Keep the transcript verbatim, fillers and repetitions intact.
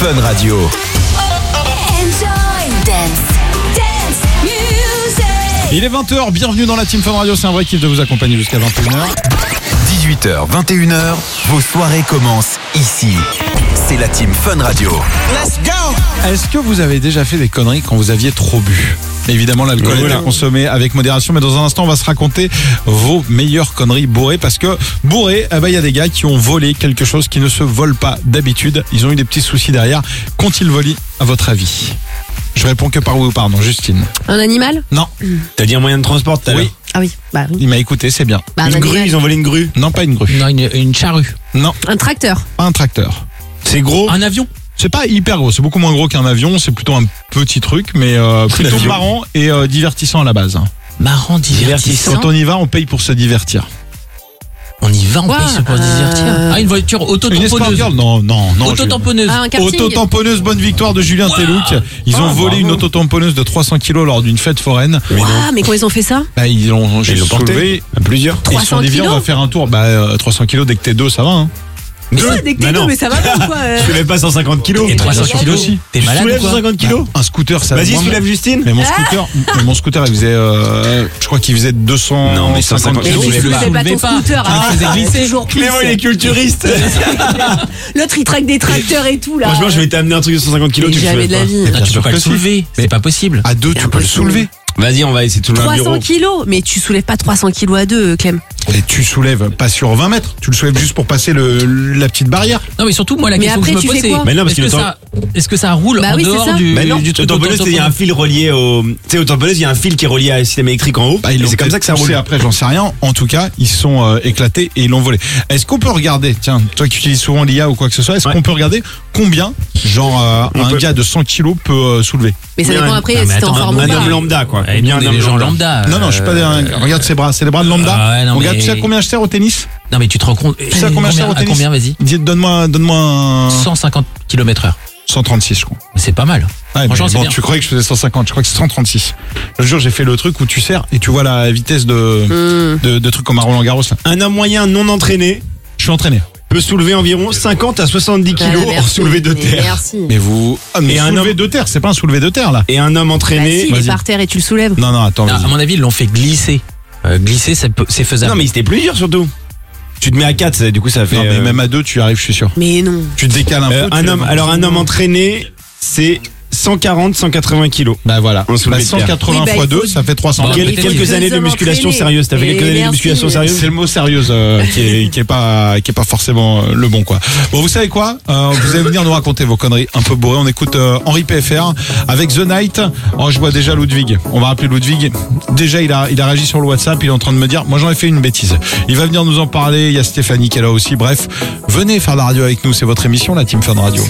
Fun Radio. Enjoy dance, dance music. Il est vingt heures, bienvenue dans la Team Fun Radio, c'est un vrai kiff de vous accompagner jusqu'à vingt et une heures. dix-huit heures, vingt et une heures, vos soirées commencent ici. C'est la Team Fun Radio. Let's go. Est-ce que vous avez déjà fait des conneries quand vous aviez trop bu ? Évidemment, l'alcool Voilà. est à consommer avec modération, mais dans un instant, on va se raconter vos meilleures conneries bourrées, parce que bourré, eh ben, il y a des gars qui ont volé quelque chose qui ne se vole pas d'habitude. Ils ont eu des petits soucis derrière. Qu'ont-ils volé, à votre avis ? Je réponds que par oui ou par non. Justine. Un animal ? Non. T'as dit un moyen de transport tout à l'heure. Oui. Ah oui, bah oui. Il m'a écouté, c'est bien. Bah, un Une grue, animal. ils ont volé une grue. Non, pas une grue. Non, une, une charrue. Non, Un tracteur. pas un tracteur. C'est gros. Un avion. C'est pas hyper gros, c'est beaucoup moins gros qu'un avion, c'est plutôt un petit truc, mais euh, plutôt L'avion. marrant et euh, divertissant à la base. Marrant, divertissant. Quand on y va, on paye pour se divertir. On y va, on Quoi paye ce pour se Euh, divertir. Ah, une voiture Une auto-tamponneuse. escort girl ? Non, non, non. Auto-tamponneuse. Ah, un karting. Auto-tamponneuse, bonne victoire de Julien Wow. Telouk. Ils ont Ah, volé bravo. une auto-tamponneuse de trois cents kilos lors d'une fête foraine. Waouh, mais comment ils ont fait ça ? Bah, ils l'ont Ils l'ont porté. soulevé. À plusieurs. Ils se sont 300 dit, viens, on va kilos faire un tour. Bah, euh, trois cents kilos, dès que t'es deux, ça va. Hein. Deux. Ouais, dès que Bah t'es non. deux, mais ça va pas ou quoi euh Je soulève pas cent cinquante kilos. Et trois cents kilos kilos aussi. T'es Tu malade ou soulèves quoi cent cinquante kilos. Un scooter, ça va Vas-y, moins soulève mal. Justine. Mais mon scooter, mais mon scooter, il faisait, euh, je crois qu'il faisait deux cent Non, mais cent cinquante Mais kilos, tu soulève soulevais pas. pas ton Soulevez pas. scooter. Tu hein. le faisais glisser. Toujours plus. Clément, il est culturiste. L'autre, il traque des tracteurs et tout là. Franchement, je vais t'amener un truc de cent cinquante kilos, Mais tu le jamais soulèves de la pas. vie. Ah, tu sûr peux pas que le si. soulever. C'est pas possible. À deux, tu peux le soulever. Vas-y, on va essayer de soulever un trois cents bureau. kilos, mais tu soulèves pas trois cents kilos à deux, Clem. Et tu soulèves pas sur vingt mètres, tu le soulèves juste pour passer le, la petite barrière. Non, mais surtout, moi, la Mais question après, que je me tu pose, fais c'est quoi Mais non, parce est-ce que que, le ça, est-ce que ça roule Bah en oui, c'est dehors ça. du, Mais non, du truc tamponneuse, il y a un fil relié au. Tu sais, au tamponneuse, il y a un fil qui est relié à un système électrique en haut. Bah, ils et l'ont c'est comme ça que ça poussé roule. après, j'en sais rien. En tout cas, ils se sont euh, éclatés et ils l'ont volé. Est-ce qu'on peut regarder, tiens, toi qui utilises souvent l'I A ou quoi que ce soit, est-ce Ouais. qu'on peut regarder combien, genre, euh, On un peut. gars de cent kilos peut euh, soulever? Mais ça Mais dépend un- après Ah, mais si t'es en attends, forme ou Un pas. homme lambda, quoi. Et Bien nous, un on est homme des gens lambda. lambda. Non, non, je suis pas des... euh, Regarde ses bras, c'est les bras de lambda. Ah ouais, non, Regarde, mais- tu sais combien je sers au tennis? Non, mais tu te rends compte. Tu sais à combien je sers au À tennis? combien, vas-y Dis- Donne-moi, donne-moi un... cent cinquante kilomètres heure. cent trente-six, je crois. C'est pas mal. Ouais, Franchement, mais c'est bon, bien. tu croyais que je faisais cent cinquante, je crois que c'est cent trente-six. Le jour, j'ai fait le truc où tu sers et tu vois la vitesse de, Hmm. de, de trucs comme à Roland Garros, là. Un homme moyen non entraîné Je suis entraîné. peut soulever environ cinquante à soixante-dix Voilà, kilos en merci. soulevé de Mais terre. Merci. Mais vous... Ah, mais Et un soulevé homme- de terre, c'est pas un soulevé de terre, là. Et un homme Bah entraîné. si, il est Vas-y. par terre et tu le soulèves. Non, non, attends, Ah, vas-y. à mon avis, ils l'ont fait glisser. Euh, glisser, ça peut- c'est faisable. Non, mais c'était plus dur surtout. Tu te mets à quatre, du coup ça fait. Non, mais euh, même à deux, tu y arrives, je suis sûr. Mais non. Tu te décales un euh, peu. un tu homme, lèves alors un homme entraîné, c'est cent quarante, cent quatre-vingts kilos. Bah voilà. Un soulevé Bah, de terre. cent quatre-vingts Oui, bah, fois il deux, faut- ça fait trois cents. Bon, Quel- peut-être quelques deux années de hommes musculation entraînés. sérieuse. T'as fait Et quelques années de merci. musculation sérieuse. C'est le mot sérieuse euh, qui, est, qui est pas qui est pas forcément euh, le bon quoi. Bon, vous savez quoi Euh, Vous allez venir nous raconter vos conneries un peu bourrées. On écoute euh, Henri P F R avec The Night. Oh, je vois déjà Ludwig. On va rappeler Ludwig. Déjà, il a il a réagi sur le WhatsApp. Il est en train de me dire, moi j'en ai fait une bêtise. Il va venir nous en parler. Il y a Stéphanie qui est là aussi. Bref, venez faire la radio avec nous. C'est votre émission, la Team Fun Radio.